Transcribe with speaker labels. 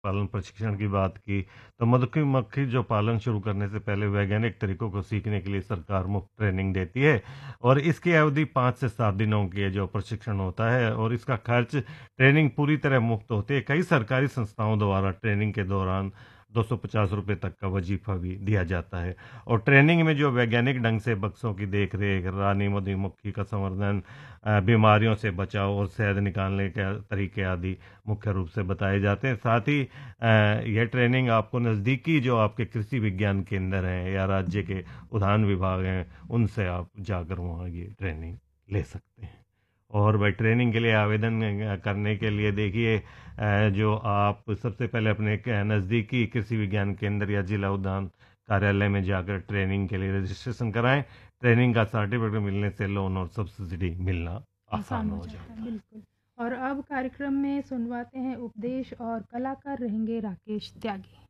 Speaker 1: पालन प्रशिक्षण की बात की, तो मधुमक्खी जो पालन शुरू करने से पहले वैज्ञानिक तरीकों को सीखने के लिए सरकार मुफ्त ट्रेनिंग देती है और इसकी अवधि 5 से 7 दिनों की है जो प्रशिक्षण होता है और इसका खर्च ट्रेनिंग पूरी तरह मुफ्त होती है। कई सरकारी संस्थाओं द्वारा ट्रेनिंग के दौरान 250 रुपये तक का वजीफा भी दिया जाता है और ट्रेनिंग में जो वैज्ञानिक ढंग से बक्सों की देख रेख, रानी मधुमक्खी का संवर्धन, बीमारियों से बचाव और शहद निकालने के तरीके आदि मुख्य रूप से बताए जाते हैं। साथ ही यह ट्रेनिंग आपको नज़दीकी जो आपके कृषि विज्ञान केंद्र हैं या राज्य के उद्यान विभाग हैं उनसे आप जाकर वहाँ ये ट्रेनिंग ले सकते हैं। और भाई ट्रेनिंग के लिए आवेदन करने के लिए देखिए, जो आप सबसे पहले अपने नज़दीकी कृषि विज्ञान केंद्र या जिला उद्यान कार्यालय में जाकर ट्रेनिंग के लिए रजिस्ट्रेशन कराएं। ट्रेनिंग का सर्टिफिकेट मिलने से लोन और सब्सिडी मिलना
Speaker 2: आसान
Speaker 1: आसान
Speaker 2: हो
Speaker 1: हो
Speaker 2: जाता है,
Speaker 1: जाता है।
Speaker 2: बिल्कुल। और अब कार्यक्रम में सुनवाते हैं उपदेश और कलाकार रहेंगे राकेश त्यागी।